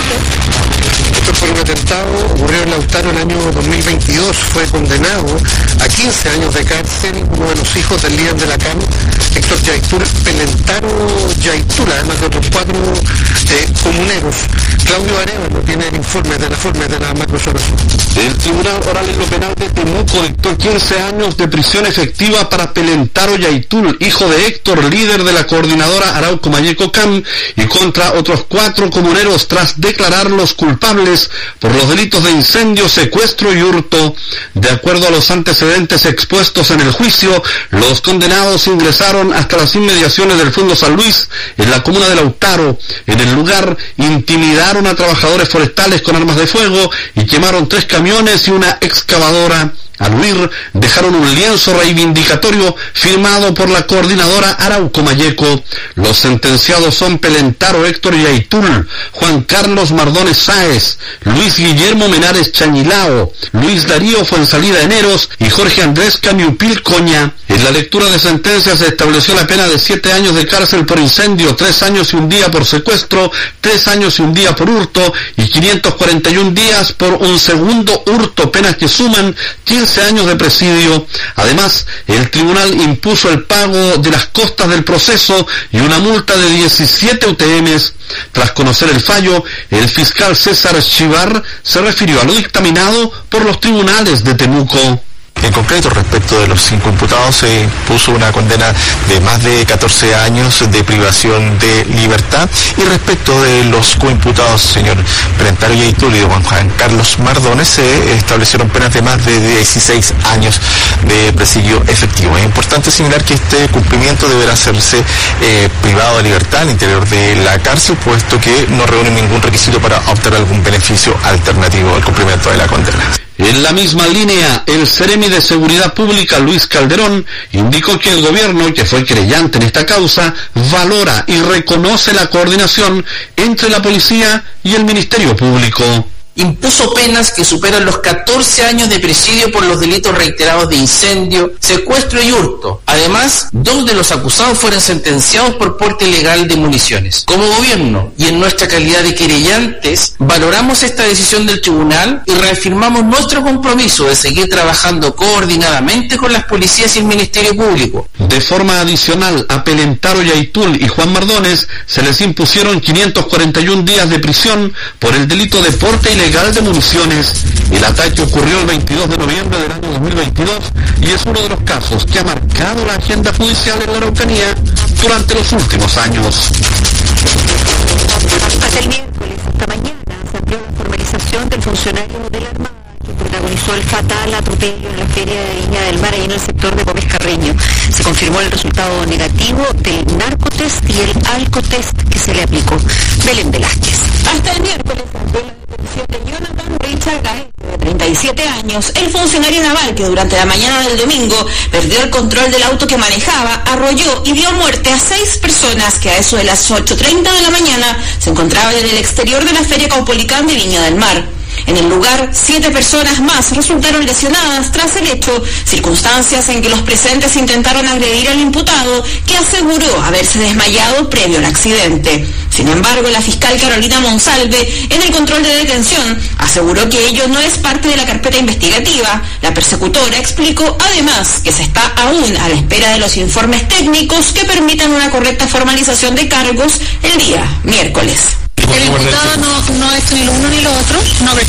Esto fue un atentado, ocurrió en Lautaro el año 2022, fue condenado a 15 años de cárcel uno de los hijos del líder de la CAM, Héctor Yaitul, Pelentaro Yaitul, además de otros 4 comuneros. Claudio Arevalo tiene el informe de la macrozona sur. El Tribunal Oral en lo Penal de Temuco dictó 15 años de prisión efectiva para Pelentaro Yaitul, hijo de Héctor, líder de la coordinadora Arauco Mayeco CAM, y contra otros 4 comuneros tras declararlos culpables por los delitos de incendio, secuestro y hurto. De acuerdo a los antecedentes expuestos en el juicio, los condenados ingresaron hasta las inmediaciones del Fondo San Luis, en la comuna de Lautaro. En el lugar intimidaron a trabajadores forestales con armas de fuego y quemaron 3 camiones y una excavadora. Al huir, dejaron un lienzo reivindicatorio firmado por la coordinadora Arauco Mayeco. Los sentenciados son Pelentaro Héctor Yaitul, Juan Carlos Mardones Sáez, Luis Guillermo Menares Chañilao, Luis Darío Fuensalida Eneros y Jorge Andrés Camiupil Coña. En la lectura de sentencias se estableció la pena de 7 años de cárcel por incendio, 3 años y 1 día por secuestro, 3 años y 1 día por hurto y 541 días por un segundo hurto, penas que suman 15 años de presidio. Además, el tribunal impuso el pago de las costas del proceso y una multa de 17 UTMs. Tras conocer el fallo, el fiscal César Chivar se refirió a lo dictaminado por los tribunales de Temuco. En concreto, respecto de los 5 imputados, se puso una condena de más de 14 años de privación de libertad, y respecto de los coimputados, señor Pelentaro Yaitul y Juan Carlos Mardones, se establecieron penas de más de 16 años de presidio efectivo. Es importante señalar que este cumplimiento deberá hacerse privado de libertad al interior de la cárcel, puesto que no reúne ningún requisito para obtener algún beneficio alternativo al cumplimiento de la condena. En la misma línea, el Seremi de Seguridad Pública, Luis Calderón, indicó que el gobierno, que fue querellante en esta causa, valora y reconoce la coordinación entre la policía y el Ministerio Público. Impuso penas que superan los 14 años de presidio por los delitos reiterados de incendio, secuestro y hurto. Además, 2 de los acusados fueron sentenciados por porte ilegal de municiones. Como gobierno y en nuestra calidad de querellantes, valoramos esta decisión del tribunal y reafirmamos nuestro compromiso de seguir trabajando coordinadamente con las policías y el Ministerio Público. De forma adicional, a Pelentaro Yaitul y Juan Mardones se les impusieron 541 días de prisión por el delito de porte ilegal de municiones. El ataque ocurrió el 22 de noviembre del año 2022 y es uno de los casos que ha marcado la agenda judicial en la Araucanía durante los últimos años. Hasta el miércoles, hasta mañana, se amplió la formalización del funcionario de la Armada que protagonizó el fatal atropello en la Feria de Viña del Mar, ahí en el sector de Gómez Carreño. Se confirmó el resultado negativo del narcotest y el alcotest que se le aplicó. Belén Velázquez. Hasta el miércoles, de Jonathan Richard Gaete, de 37 años, el funcionario naval que durante la mañana del domingo perdió el control del auto que manejaba, arrolló y dio muerte a 6 personas que a eso de las 8:30 de la mañana se encontraban en el exterior de la Feria Caupolicán de Viña del Mar. En el lugar, 7 personas más resultaron lesionadas tras el hecho, circunstancias en que los presentes intentaron agredir al imputado, que aseguró haberse desmayado previo al accidente. Sin embargo, la fiscal Carolina Monsalve, en el control de detención, aseguró que ello no es parte de la carpeta investigativa. La persecutora explicó además que se está aún a la espera de los informes técnicos que permitan una correcta formalización de cargos el día miércoles. El imputado no es ni lo uno ni lo otro, no